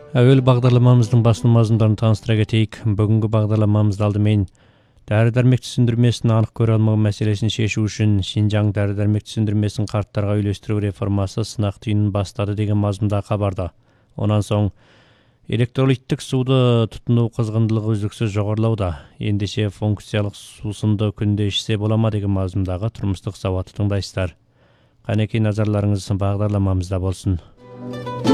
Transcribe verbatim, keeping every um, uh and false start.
Әуел бағдарламамыздың басты мазмұндарын таныстыра кетейік. Бүгінгі бағдарламамызда алдымен дәрі-дәрмек түсіндірмесін анық көре алмаған мәселесін шешу үшін Шинжаң дәрі-дәрмек түсіндірмесін қарттарға үйлестіру реформасы сынақ түйінін бастады деген мазмұнда хабарда. Онан соң электролиттік суды тұтыну қызғындылығы үздіксіз жоғарылауда. Ендеше функциялық сусынды күнде ішсе бола ма деген мазмұндағы тұрмыстық сауатты тыңдайсыздар. Қанекей назарларыңыз бағдарламамызда болсын.